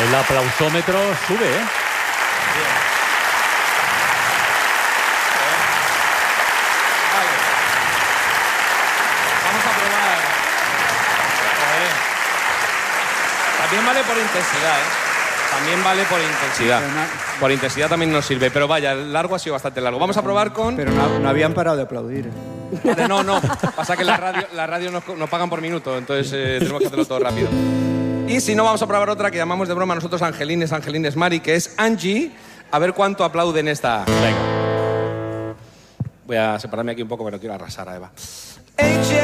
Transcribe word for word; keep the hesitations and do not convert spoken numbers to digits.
El aplausómetro sube, ¿eh? Vale. Vamos a probar. Joder. También vale por intensidad, ¿eh? También vale por intensidad. Por intensidad también nos sirve. Pero vaya, el largo ha sido bastante largo. Vamos a probar con... Pero no, no habían parado de aplaudir. Vale, no, no. Pasa que la radio, la radio nos, nos pagan por minuto, entonces eh, tenemos que hacerlo todo rápido. Y si no, vamos a probar otra que llamamos de broma nosotros Angelines, Angelines Mari, que es Angie. A ver cuánto aplauden esta. Venga. Voy a separarme aquí un poco, pero quiero arrasar a Eva.